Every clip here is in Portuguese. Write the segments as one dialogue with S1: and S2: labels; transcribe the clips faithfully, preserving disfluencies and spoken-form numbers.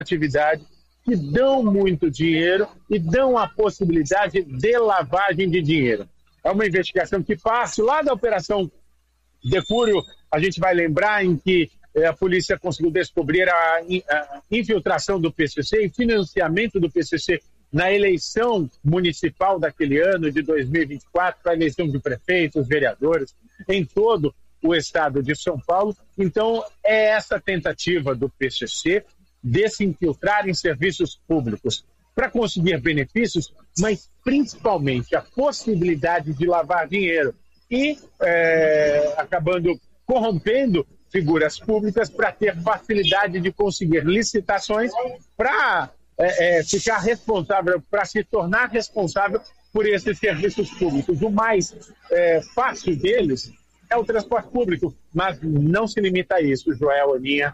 S1: atividade que dão muito dinheiro e dão a possibilidade de lavagem de dinheiro. É uma investigação que parte lá da Operação Decúrio, a gente vai lembrar em que eh, a polícia conseguiu descobrir a, a infiltração do P C C e financiamento do P C C na eleição municipal daquele ano, de dois mil e vinte e quatro, para a eleição de prefeitos, vereadores, em todo o estado de São Paulo. Então, é essa tentativa do P C C de se infiltrar em serviços públicos para conseguir benefícios, mas principalmente a possibilidade de lavar dinheiro e é, acabando corrompendo figuras públicas para ter facilidade de conseguir licitações para é, é, ficar responsável, para se tornar responsável por esses serviços públicos. O mais é, fácil deles é o transporte público, mas não se limita a isso, Joel, Aninha.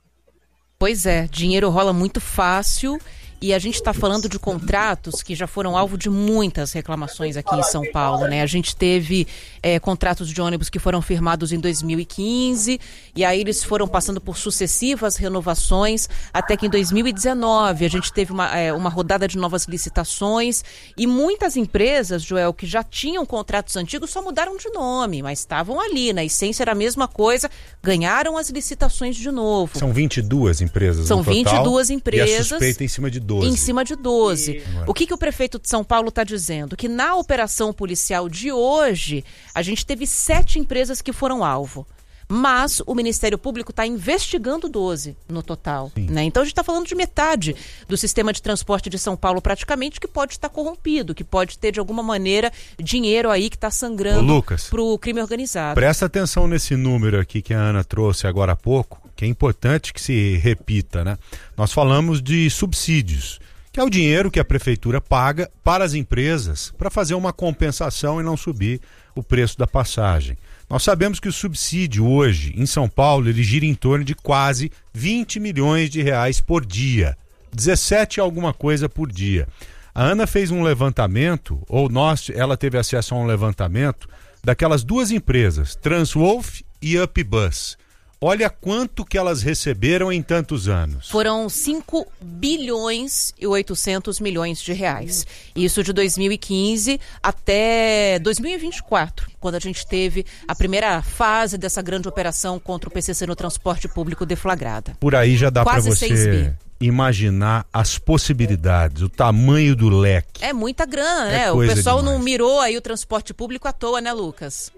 S2: Pois é, dinheiro rola muito fácil e a gente está falando de contratos que já foram alvo de muitas reclamações aqui em São Paulo, né? A gente teve é, contratos de ônibus que foram firmados em dois mil e quinze e aí eles foram passando por sucessivas renovações até que em dois mil e dezenove a gente teve uma, é, uma rodada de novas licitações e muitas empresas, Joel, que já tinham contratos antigos só mudaram de nome, mas estavam ali, na essência era a mesma coisa, ganharam as licitações de novo.
S3: São vinte e duas empresas
S2: São
S3: no total,
S2: vinte e duas empresas.
S3: E a suspeita em cima de doze.
S2: Em cima de doze.
S3: E...
S2: O que, que o prefeito de São Paulo está dizendo? Que na operação policial de hoje, a gente teve sete empresas que foram alvo. Mas o Ministério Público está investigando doze no total. Né? Então a gente está falando de metade do sistema de transporte de São Paulo praticamente que pode estar corrompido, que pode ter de alguma maneira dinheiro aí que está sangrando para o crime organizado.
S3: Presta atenção nesse número aqui que a Ana trouxe agora há pouco, que é importante que se repita, né? Nós falamos de subsídios, que é o dinheiro que a prefeitura paga para as empresas para fazer uma compensação e não subir o preço da passagem. Nós sabemos que o subsídio hoje em São Paulo ele gira em torno de quase vinte milhões de reais por dia, dezessete alguma coisa por dia. A Ana fez um levantamento, ou nós, ela teve acesso a um levantamento daquelas duas empresas, Transwolf e UpBus. Olha quanto que elas receberam em tantos anos.
S2: Foram cinco bilhões e oitocentos milhões de reais. Isso de dois mil e quinze até dois mil e vinte e quatro, quando a gente teve a primeira fase dessa grande operação contra o P C C no transporte público deflagrada.
S3: Por aí já dá para você imaginar as possibilidades, o tamanho do leque.
S2: É muita grana, né? É o pessoal demais. Não mirou aí o transporte público à toa, né, Lucas?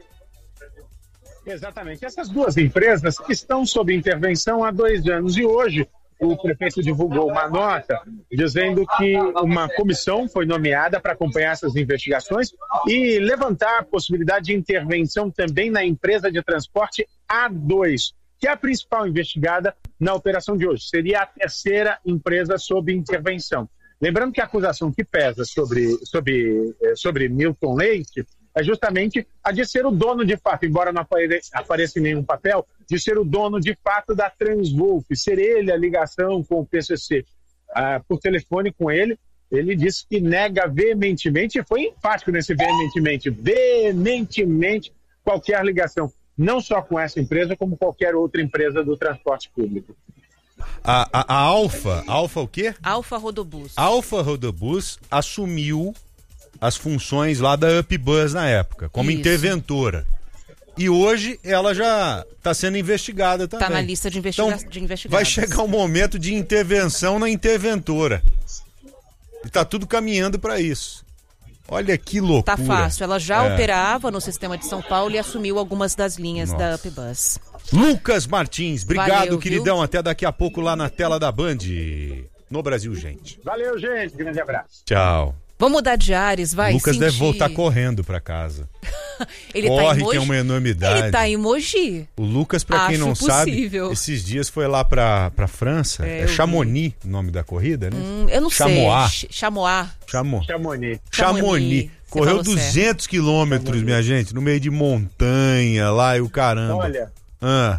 S1: Exatamente. Essas duas empresas estão sob intervenção há dois anos e hoje o prefeito divulgou uma nota dizendo que uma comissão foi nomeada para acompanhar essas investigações e levantar a possibilidade de intervenção também na empresa de transporte A dois, que é a principal investigada na operação de hoje. Seria a terceira empresa sob intervenção. Lembrando que a acusação que pesa sobre, sobre, sobre Milton Leite é justamente a de ser o dono de fato, embora não apareça em nenhum papel, de ser o dono de fato da Transwolf, ser ele a ligação com o P C C. Ah, por telefone com ele, ele disse que nega veementemente, e foi enfático nesse veementemente, veementemente qualquer ligação, não só com essa empresa, como qualquer outra empresa do transporte público.
S3: A, a, a Alfa, Alfa o quê?
S2: Alfa Rodobus.
S3: Alfa Rodobus assumiu as funções lá da UpBus na época, como Isso. interventora. E hoje ela já está sendo investigada também.
S2: Está na lista de, investiga-
S3: então,
S2: de investigados.
S3: Vai chegar um momento de intervenção na interventora. E está tudo caminhando para isso. Olha que loucura.
S2: Tá fácil. Ela já é. operava no sistema de São Paulo e assumiu algumas das linhas Nossa. da UpBus.
S3: Lucas Martins, obrigado,
S2: Valeu,
S3: queridão.
S2: Viu?
S3: Até daqui a pouco lá na tela da Band. No Brasil, gente.
S1: Valeu, gente. Grande abraço.
S3: Tchau.
S2: Vamos mudar de ares, vai.
S3: Lucas
S2: sentir...
S3: deve voltar correndo pra casa.
S2: Ele
S3: Corre,
S2: tá em Mogi.
S3: que é uma enormidade.
S2: Ele tá em Mogi.
S3: O Lucas, pra quem
S2: Acho
S3: não
S2: possível.
S3: sabe, esses dias foi lá pra, pra França. É, é Chamonix o nome da corrida, né?
S2: Hum, eu não
S3: Chamois.
S2: sei. Chamois.
S3: Chamo...
S1: Chamonix.
S3: Chamonix. Correu duzentos quilômetros, minha gente, no meio de montanha lá e o caramba.
S1: Olha.
S3: Ah.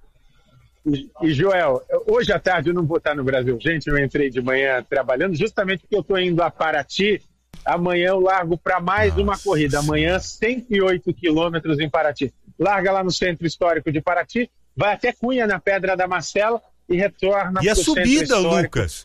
S1: E, e Joel, hoje à tarde eu não vou estar no Brasil, gente. Eu entrei de manhã trabalhando, justamente porque eu tô indo a Paraty. Amanhã eu largo para mais Nossa. uma corrida. Amanhã, cento e oito quilômetros em Paraty. Larga lá no Centro Histórico de Paraty, vai até Cunha, na Pedra da Marcela, e retorna
S3: E a
S1: pro centro
S3: subida,
S1: histórico.
S3: Lucas?